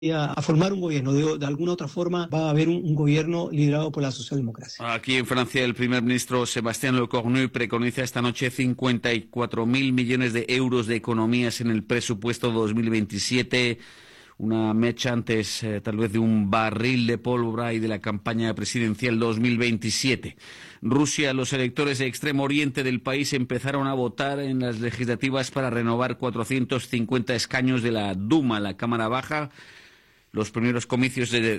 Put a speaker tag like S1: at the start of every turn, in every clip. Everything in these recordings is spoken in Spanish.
S1: a formar un gobierno. De alguna otra forma va a haber un gobierno liderado por la socialdemocracia.
S2: Aquí en Francia, el primer ministro Sébastien Lecornu preconiza esta noche 54.000 millones de euros de economías en el presupuesto 2027. Una mecha antes tal vez de un barril de pólvora y de la campaña presidencial 2027. Rusia, los electores de Extremo Oriente del país empezaron a votar en las legislativas para renovar 450 escaños de la Duma, la Cámara Baja, los primeros comicios de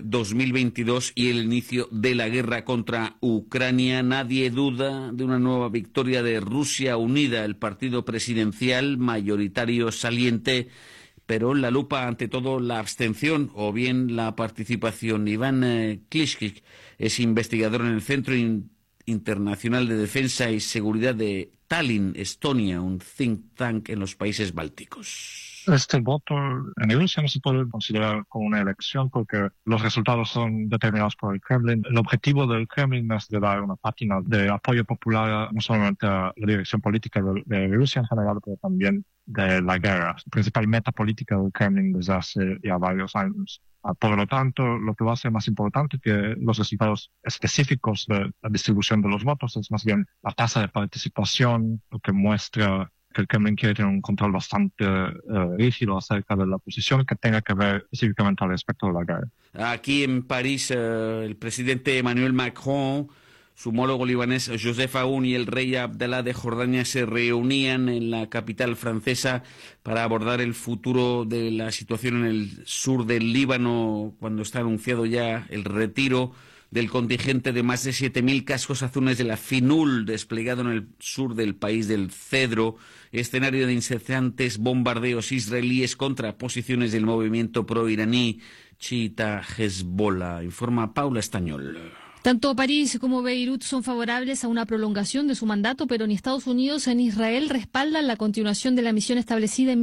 S2: 2022 y el inicio de la guerra contra Ucrania. Nadie duda de una nueva victoria de Rusia Unida, el partido presidencial mayoritario saliente, pero en la lupa ante todo la abstención o bien la participación. Iván Klishkik es investigador en el Centro Internacional de Defensa y Seguridad de Tallinn, Estonia, un think tank en los países bálticos.
S3: Este voto en Rusia no se puede considerar como una elección porque los resultados son determinados por el Kremlin. El objetivo del Kremlin es de dar una pátina de apoyo popular no solamente a la dirección política de Rusia en general, pero también de la guerra, principal meta política del Kremlin desde hace ya varios años. Por lo tanto, lo que va a ser más importante que los resultados específicos de la distribución de los votos es más bien la tasa de participación, lo que muestra que el Kremlin quiere tener un control bastante rígido acerca de la posición que tenga que ver específicamente al respecto de la guerra.
S2: Aquí en París, el presidente Emmanuel Macron, su homólogo libanés Joseph Aoun y el rey Abdalá de Jordania se reunían en la capital francesa para abordar el futuro de la situación en el sur del Líbano, cuando está anunciado ya el retiro del contingente de más de 7.000 cascos azules de la FINUL desplegado en el sur del país del Cedro, escenario de incesantes bombardeos israelíes contra posiciones del movimiento pro-iraní chiita Hezbollah, informa Paula Estañol.
S4: Tanto París como Beirut son favorables a una prolongación de su mandato, pero ni Estados Unidos ni Israel respaldan la continuación de la misión establecida en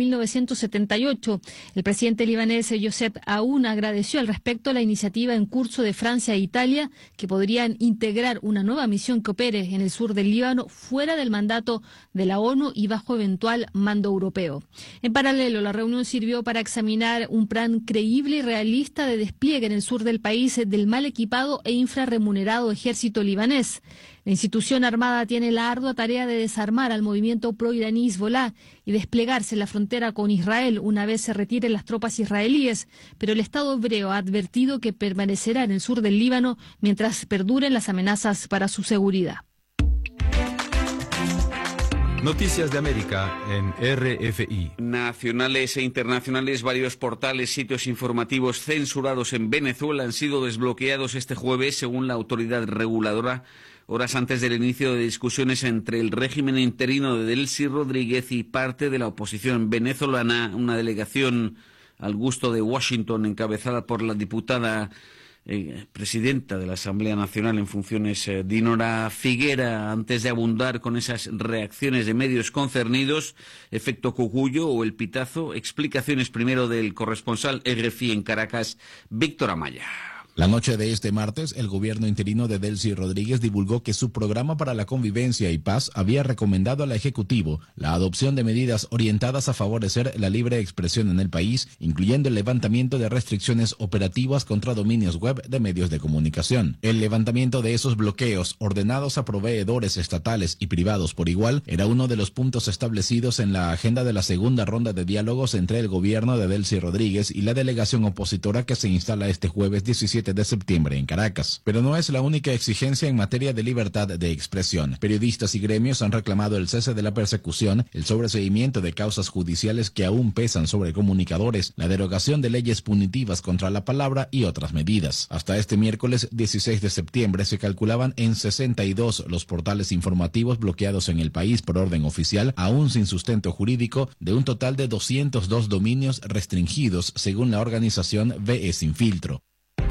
S4: 1978. El presidente libanés Joseph Aoun agradeció al respecto la iniciativa en curso de Francia e Italia, que podrían integrar una nueva misión que opere en el sur del Líbano fuera del mandato de la ONU y bajo eventual mando europeo. En paralelo, la reunión sirvió para examinar un plan creíble y realista de despliegue en el sur del país del mal equipado e infrarremunerado ejército libanés. La institución armada tiene la ardua tarea de desarmar al movimiento pro-iraní Hezbollah y desplegarse en la frontera con Israel una vez se retiren las tropas israelíes, pero el Estado hebreo ha advertido que permanecerá en el sur del Líbano mientras perduren las amenazas para su seguridad.
S5: Noticias de América en RFI.
S2: Nacionales e internacionales, varios portales, sitios informativos censurados en Venezuela han sido desbloqueados este jueves, según la autoridad reguladora, horas antes del inicio de discusiones entre el régimen interino de Delcy Rodríguez y parte de la oposición venezolana, una delegación al gusto de Washington encabezada por la diputada presidenta de la Asamblea Nacional en funciones, Dinora Figuera. Antes de abundar con esas reacciones de medios concernidos, efecto Cucuyo o el pitazo, explicaciones primero del corresponsal RFI en Caracas, Víctor Amaya.
S6: La noche de este martes, el gobierno interino de Delcy Rodríguez divulgó que su programa para la convivencia y paz había recomendado al Ejecutivo la adopción de medidas orientadas a favorecer la libre expresión en el país, incluyendo el levantamiento de restricciones operativas contra dominios web de medios de comunicación. El levantamiento de esos bloqueos, ordenados a proveedores estatales y privados por igual, era uno de los puntos establecidos en la agenda de la segunda ronda de diálogos entre el gobierno de Delcy Rodríguez y la delegación opositora que se instala este jueves 17 de septiembre en Caracas. Pero no es la única exigencia en materia de libertad de expresión. Periodistas y gremios han reclamado el cese de la persecución, el sobreseimiento de causas judiciales que aún pesan sobre comunicadores, la derogación de leyes punitivas contra la palabra y otras medidas. Hasta este miércoles 16 de septiembre se calculaban en 62 los portales informativos bloqueados en el país por orden oficial, aún sin sustento jurídico, de un total de 202 dominios restringidos según la organización VE Sin Filtro.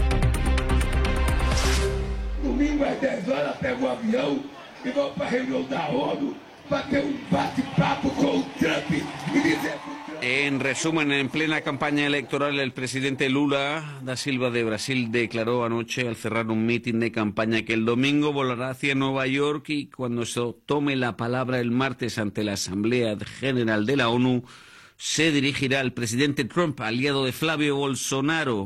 S7: Domingo às 10 horas pega o avião e vão para a reunião da ONU para ter bate-papo com o Trump e dizer...
S2: En resumen, en plena campaña electoral, el presidente Lula da Silva de Brasil declaró anoche al cerrar un mitin de campaña que el domingo volará hacia Nueva York y cuando se tome la palabra el martes ante la Asamblea General de la ONU se dirigirá al presidente Trump, aliado de Flavio Bolsonaro.